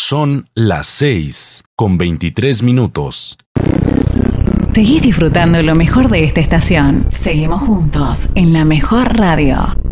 Son las 6:23. Seguís disfrutando lo mejor de esta estación. Seguimos juntos en la mejor radio.